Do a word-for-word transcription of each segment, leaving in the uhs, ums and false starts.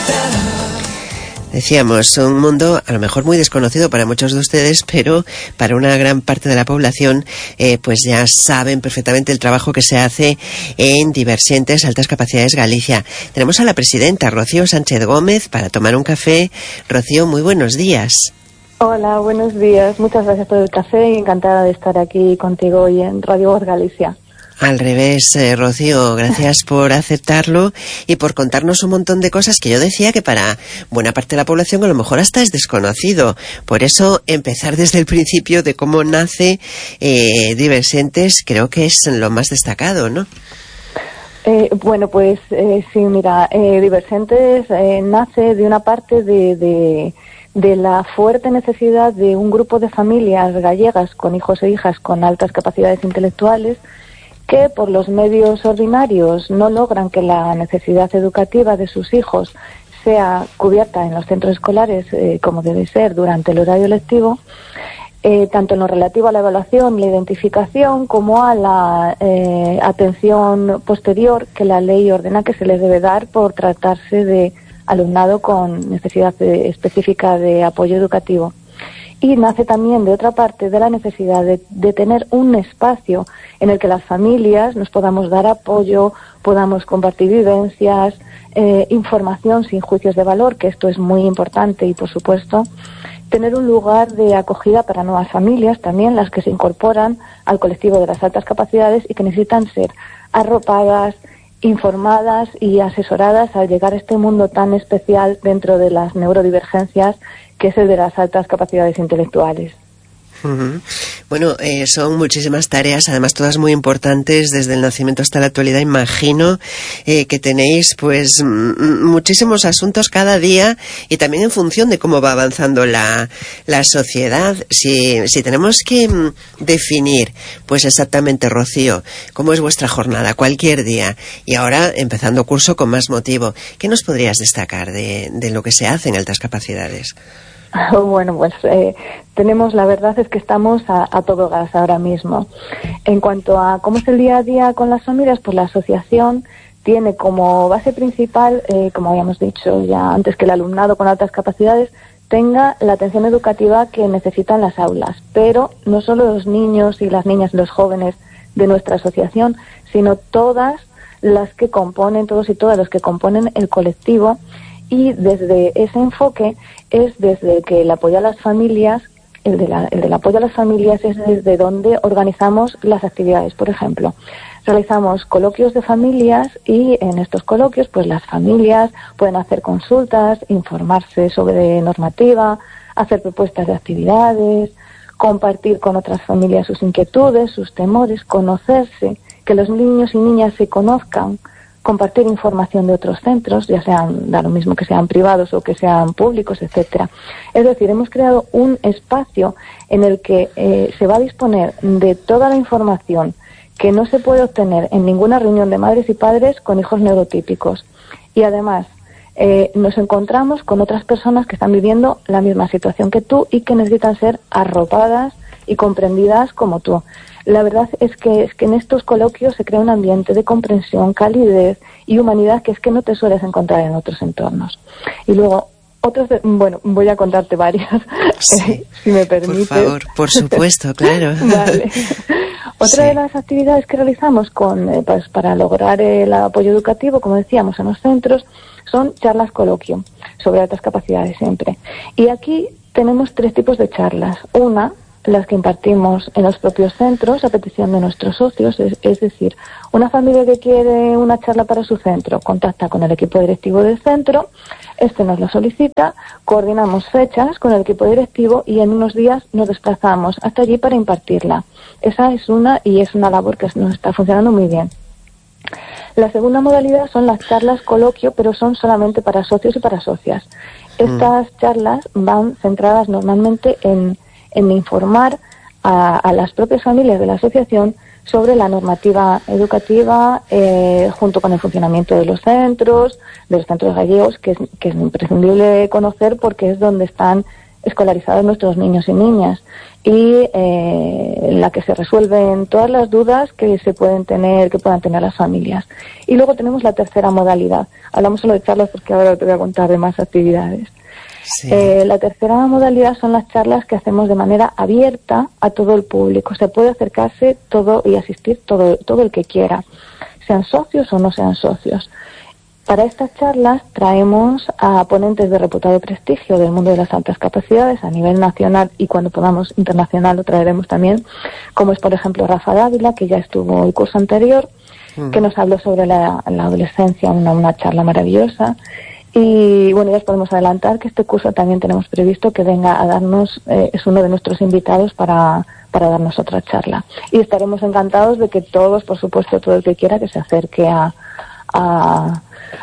Decíamos, un mundo a lo mejor muy desconocido para muchos de ustedes, pero para una gran parte de la población, eh, pues ya saben perfectamente el trabajo que se hace en Diversentes Altas Capacidades Galicia. Tenemos a la presidenta, Rocío Sánchez Gómez, para tomar un café. Rocío, muy buenos días. Hola, buenos días. Muchas gracias por el café y encantada de estar aquí contigo hoy en Radio Voz Galicia. Al revés, eh, Rocío, gracias por aceptarlo y por contarnos un montón de cosas que yo decía que para buena parte de la población a lo mejor hasta es desconocido. Por eso, empezar desde el principio de cómo nace eh, Diversentes creo que es lo más destacado, ¿no? Eh, bueno, pues eh, sí, mira, eh, Diversentes eh, nace de una parte de, de, de la fuerte necesidad de un grupo de familias gallegas con hijos e hijas con altas capacidades intelectuales que por los medios ordinarios no logran que la necesidad educativa de sus hijos sea cubierta en los centros escolares eh, como debe ser durante el horario lectivo, eh, tanto en lo relativo a la evaluación, la identificación, como a la eh, atención posterior que la ley ordena que se les debe dar por tratarse de alumnado con necesidad de, específica de apoyo educativo. Y nace también de otra parte de la necesidad de, de tener un espacio en el que las familias nos podamos dar apoyo, podamos compartir vivencias, eh, información sin juicios de valor, que esto es muy importante, y por supuesto tener un lugar de acogida para nuevas familias, también las que se incorporan al colectivo de las altas capacidades y que necesitan ser arropadas, informadas y asesoradas al llegar a este mundo tan especial dentro de las neurodivergencias, que es el de las altas capacidades intelectuales. Uh-huh. Bueno, eh, son muchísimas tareas, además todas muy importantes desde el nacimiento hasta la actualidad. Imagino eh, que tenéis pues m- muchísimos asuntos cada día y también en función de cómo va avanzando la, la sociedad. Si, si tenemos que m- definir pues exactamente, Rocío, cómo es vuestra jornada cualquier día y ahora empezando curso con más motivo, ¿qué nos podrías destacar de, de lo que se hace en altas capacidades? Bueno, pues eh, tenemos, la verdad es que estamos a, a todo gas ahora mismo. En cuanto a cómo es el día a día con las familias, pues la asociación tiene como base principal, eh, como habíamos dicho ya antes, que el alumnado con altas capacidades tenga la atención educativa que necesitan las aulas. Pero no solo los niños y las niñas y los jóvenes de nuestra asociación, sino todas las que componen, todos y todas los que componen el colectivo. Y desde ese enfoque es desde que el apoyo a las familias, el, de la, el del apoyo a las familias es desde donde organizamos las actividades. Por ejemplo, realizamos coloquios de familias y en estos coloquios pues las familias pueden hacer consultas, informarse sobre normativa, hacer propuestas de actividades, compartir con otras familias sus inquietudes, sus temores, conocerse, que los niños y niñas se conozcan, compartir información de otros centros, ya sean, da lo mismo que sean privados o que sean públicos, etcétera. Es decir, hemos creado un espacio en el que eh, se va a disponer de toda la información que no se puede obtener en ninguna reunión de madres y padres con hijos neurotípicos. Y además, eh, nos encontramos con otras personas que están viviendo la misma situación que tú y que necesitan ser arropadas y comprendidas como tú. La verdad es que, es que en estos coloquios se crea un ambiente de comprensión, calidez y humanidad que es que no te sueles encontrar en otros entornos. Y luego, otros, de, bueno, voy a contarte varias, sí, si me permites. Por favor, por supuesto, claro. Vale. Otra sí. de las actividades que realizamos con, eh, pues, para lograr el apoyo educativo, como decíamos, en los centros, son charlas coloquio sobre altas capacidades siempre. Y aquí tenemos tres tipos de charlas. Una, las que impartimos en los propios centros a petición de nuestros socios, es, es decir, una familia que quiere una charla para su centro contacta con el equipo directivo del centro, este nos lo solicita, coordinamos fechas con el equipo directivo y en unos días nos desplazamos hasta allí para impartirla. Esa es una y es una labor que nos está funcionando muy bien. La segunda modalidad son las charlas coloquio, pero son solamente para socios y para socias. Estas mm. charlas van centradas normalmente en en informar a, a las propias familias de la asociación sobre la normativa educativa eh, junto con el funcionamiento de los centros, de los centros gallegos, que es, que es imprescindible conocer porque es donde están escolarizados nuestros niños y niñas, y eh, en la que se resuelven todas las dudas que se pueden tener, que puedan tener las familias. Y luego tenemos la tercera modalidad. Hablamos solo de charlas porque ahora te voy a contar de más actividades. Sí. Eh, la tercera modalidad son las charlas que hacemos de manera abierta a todo el público. Se puede acercarse todo y asistir todo, todo el que quiera, sean socios o no sean socios. Para estas charlas traemos a ponentes de reputado prestigio del mundo de las altas capacidades a nivel nacional, y cuando podamos internacional lo traeremos también, como es por ejemplo Rafa Dávila, que ya estuvo el curso anterior, mm. que nos habló sobre la, la adolescencia, una, una charla maravillosa. Y bueno, ya os podemos adelantar que este curso también tenemos previsto que venga a darnos, eh, es uno de nuestros invitados para, para darnos otra charla. Y estaremos encantados de que todos, por supuesto, todo el que quiera, que se acerque a, a,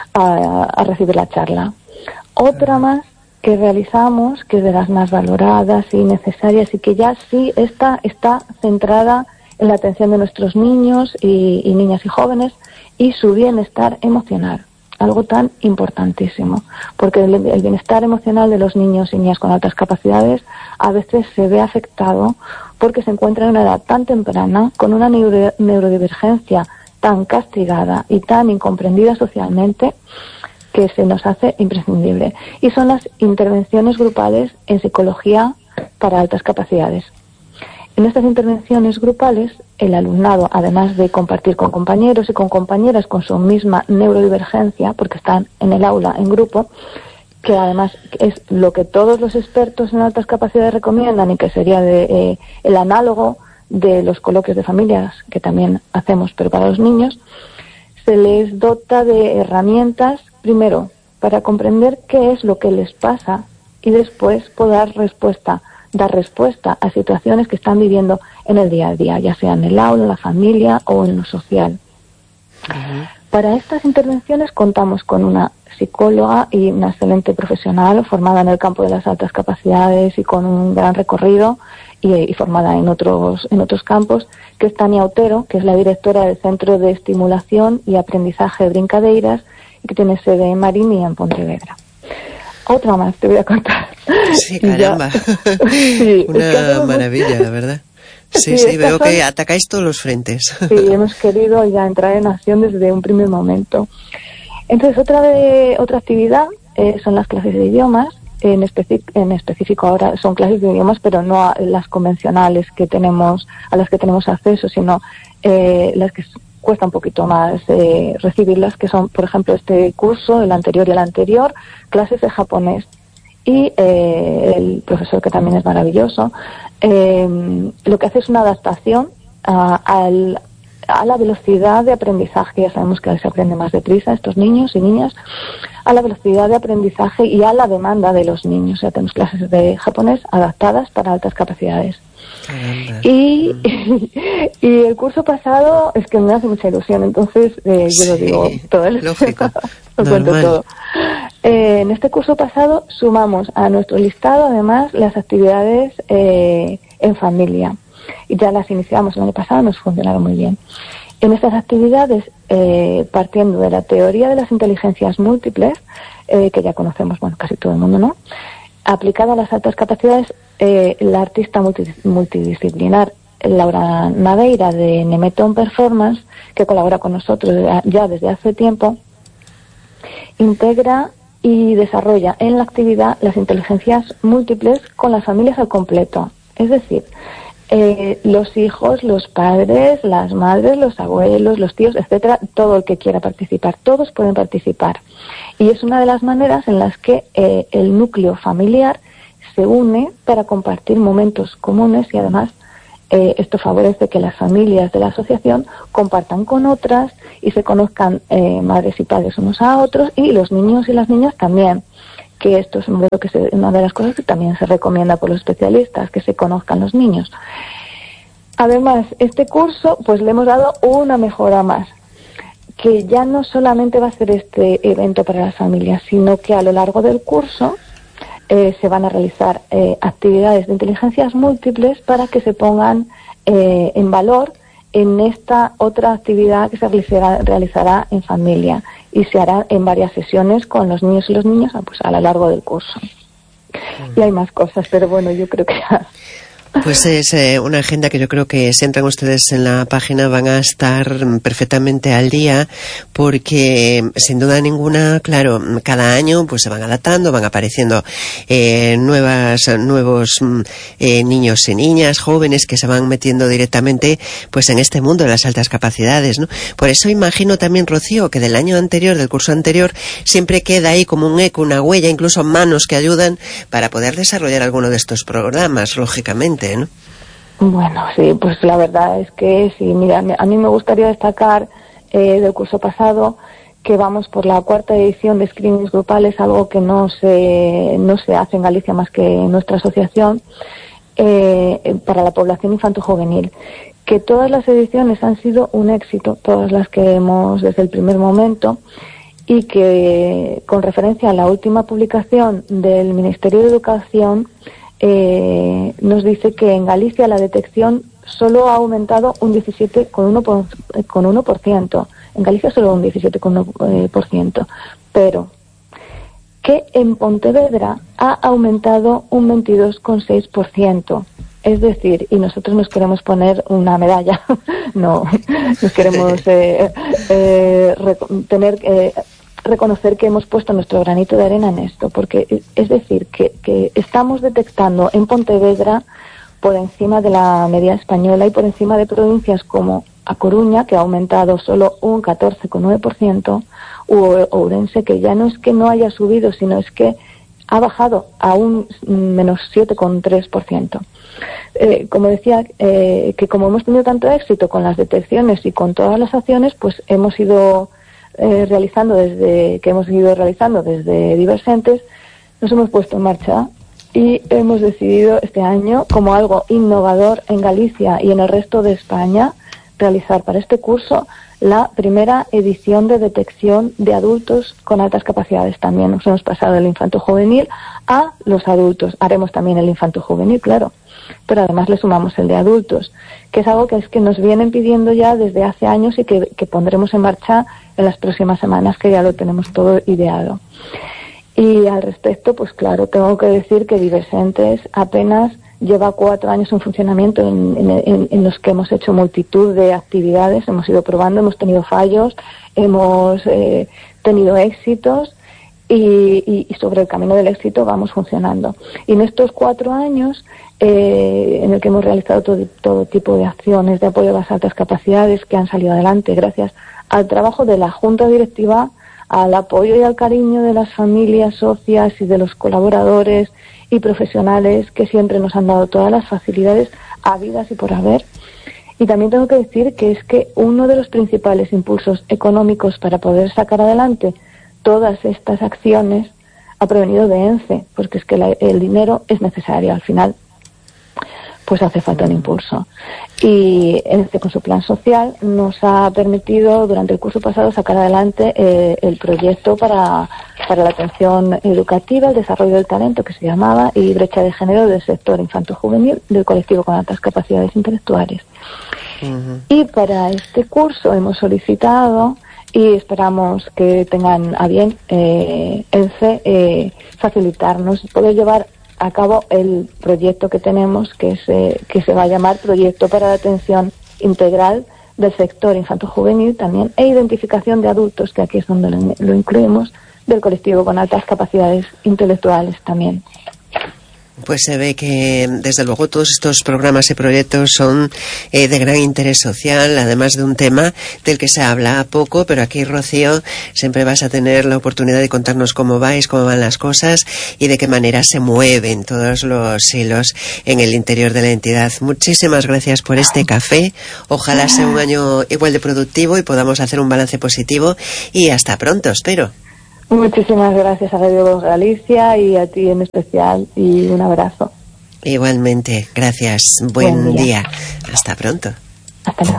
a, a recibir la charla. Otra más que realizamos, que es de las más valoradas y necesarias, y que ya sí esta está centrada en la atención de nuestros niños y, y niñas y jóvenes y su bienestar emocional. Algo tan importantísimo, porque el, el bienestar emocional de los niños y niñas con altas capacidades a veces se ve afectado porque se encuentran en una edad tan temprana, con una neuro, neurodivergencia tan castigada y tan incomprendida socialmente, que se nos hace imprescindible. Y son las intervenciones grupales en psicología para altas capacidades. En estas intervenciones grupales, el alumnado, además de compartir con compañeros y con compañeras con su misma neurodivergencia, porque están en el aula en grupo, que además es lo que todos los expertos en altas capacidades recomiendan y que sería de, eh, el análogo de los coloquios de familias que también hacemos, pero para los niños, se les dota de herramientas, primero, para comprender qué es lo que les pasa y después poder dar respuesta dar respuesta a situaciones que están viviendo en el día a día, ya sea en el aula, en la familia o en lo social. Uh-huh. Para estas intervenciones contamos con una psicóloga y una excelente profesional formada en el campo de las altas capacidades y con un gran recorrido y, y formada en otros, en otros campos, que es Tania Otero, que es la directora del Centro de Estimulación y Aprendizaje de Brincadeiras y que tiene sede en Marín y en Pontevedra. Otra más te voy a contar. Sí, caramba. Sí, una es que maravilla, la verdad. Sí, sí, sí veo son... que atacáis todos los frentes. Sí, hemos querido ya entrar en acción desde un primer momento. Entonces, otra de otra actividad eh, son las clases de idiomas. En, especi- en específico ahora son clases de idiomas, pero no a las convencionales que tenemos, a las que tenemos acceso, sino eh, las que cuesta un poquito más eh, recibirlas, que son, por ejemplo, este curso, el anterior y el anterior, clases de japonés. Y eh, el profesor, que también es maravilloso, eh, lo que hace es una adaptación a, al, a la velocidad de aprendizaje. Ya sabemos que se aprende más deprisa estos niños y niñas, a la velocidad de aprendizaje y a la demanda de los niños. O sea, tenemos clases de japonés adaptadas para altas capacidades. Y, y el curso pasado es que me hace mucha ilusión, entonces eh, yo sí, lo digo todo el lógico, lo cuento todo. Eh, en este curso pasado sumamos a nuestro listado además las actividades eh, en familia, y ya las iniciamos el año pasado, nos funcionaron muy bien. En estas actividades, eh, partiendo de la teoría de las inteligencias múltiples, eh, que ya conocemos, bueno, casi todo el mundo, ¿no?, aplicada a las altas capacidades, eh, la artista multi, multidisciplinar Laura Naveira de Nemeton Performance, que colabora con nosotros ya desde hace tiempo, integra y desarrolla en la actividad las inteligencias múltiples con las familias al completo. Es decir, eh, los hijos, los padres, las madres, los abuelos, los tíos, etcétera, todo el que quiera participar, todos pueden participar. Y es una de las maneras en las que eh, el núcleo familiar se une para compartir momentos comunes, y además eh, esto favorece que las familias de la asociación compartan con otras y se conozcan eh, madres y padres unos a otros, y los niños y las niñas también, que esto es una de, lo que se, una de las cosas que también se recomienda por los especialistas, que se conozcan los niños. Además, este curso pues le hemos dado una mejora más, que ya no solamente va a ser este evento para las familias, sino que a lo largo del curso eh, se van a realizar eh, actividades de inteligencias múltiples para que se pongan eh, en valor en esta otra actividad que se realizará, realizará en familia, y se hará en varias sesiones con los niños y los niños pues, a lo largo del curso. y hay más cosas, pero bueno, yo creo que ya... Pues es eh, una agenda que yo creo que si entran ustedes en la página van a estar perfectamente al día, porque sin duda ninguna, claro, cada año pues se van adaptando, van apareciendo eh, nuevas nuevos eh, niños y niñas, jóvenes que se van metiendo directamente pues en este mundo de las altas capacidades, ¿no? Por eso imagino también, Rocío, que del año anterior, del curso anterior, siempre queda ahí como un eco, una huella, incluso manos que ayudan para poder desarrollar alguno de estos programas, lógicamente, ¿no? Bueno, sí, pues la verdad es que sí. Mira, a mí me gustaría destacar eh, del curso pasado que vamos por la cuarta edición de screenings grupales, algo que no se no se hace en Galicia más que en nuestra asociación, eh, para la población infanto-juvenil. Que todas las ediciones han sido un éxito, todas las que hemos desde el primer momento, y que con referencia a la última publicación del Ministerio de Educación, Eh, nos dice que en Galicia la detección solo ha aumentado un diecisiete coma uno por ciento. En Galicia solo un diecisiete coma uno por ciento. Pero que en Pontevedra ha aumentado un veintidós coma seis por ciento. Es decir, y nosotros nos queremos poner una medalla, no, nos queremos eh, eh, tener... Eh, reconocer que hemos puesto nuestro granito de arena en esto, porque es decir, que, que estamos detectando en Pontevedra por encima de la media española y por encima de provincias como A Coruña, que ha aumentado solo un catorce coma nueve por ciento, o Ourense, que ya no es que no haya subido, sino es que ha bajado a un menos siete coma tres por ciento. Eh, como decía, eh, que como hemos tenido tanto éxito con las detecciones y con todas las acciones, pues hemos ido Eh, realizando desde que hemos ido realizando desde Diversentes, nos hemos puesto en marcha y hemos decidido este año, como algo innovador en Galicia y en el resto de España, realizar para este curso la primera edición de detección de adultos con altas capacidades. También nos hemos pasado del infanto-juvenil a los adultos. Haremos también el infanto-juvenil, claro, pero además le sumamos el de adultos, que es algo que es que nos vienen pidiendo ya desde hace años y que, que pondremos en marcha en las próximas semanas, que ya lo tenemos todo ideado. Y al respecto, pues claro, tengo que decir que Diversentes apenas lleva cuatro años en funcionamiento, en, en, en los que hemos hecho multitud de actividades, hemos ido probando, hemos tenido fallos, hemos eh, tenido éxitos, y, y, y sobre el camino del éxito vamos funcionando. Y en estos cuatro años, eh, en el que hemos realizado todo, todo tipo de acciones de apoyo a las altas capacidades que han salido adelante gracias al trabajo de la Junta Directiva, al apoyo y al cariño de las familias, socias y de los colaboradores y profesionales que siempre nos han dado todas las facilidades habidas y por haber. Y también tengo que decir que es que uno de los principales impulsos económicos para poder sacar adelante todas estas acciones ha provenido de ENCE, porque es que la, el dinero es necesario al final, pues hace falta un impulso. Y ENCE, con su plan social, nos ha permitido durante el curso pasado sacar adelante eh, el proyecto para, para la atención educativa, el desarrollo del talento, que se llamaba, y brecha de género del sector infanto-juvenil del colectivo con altas capacidades intelectuales. Uh-huh. Y para este curso hemos solicitado, y esperamos que tengan a bien eh, ENCE eh, facilitarnos poder llevar a cabo el proyecto que tenemos, que, es, eh, que se va a llamar Proyecto para la Atención Integral del Sector Infanto-Juvenil también, e identificación de adultos, que aquí es donde lo, lo incluimos, del colectivo con altas capacidades intelectuales también. Pues se ve que, desde luego, todos estos programas y proyectos son eh, de gran interés social, además de un tema del que se habla poco, pero aquí, Rocío, siempre vas a tener la oportunidad de contarnos cómo vais, cómo van las cosas y de qué manera se mueven todos los hilos en el interior de la entidad. Muchísimas gracias por este café. Ojalá sea un año igual de productivo y podamos hacer un balance positivo, y hasta pronto, espero. Muchísimas gracias a Radio Voz Galicia y a ti en especial, y un abrazo. Igualmente, gracias. Buen, Buen día. día. Hasta pronto. Hasta luego.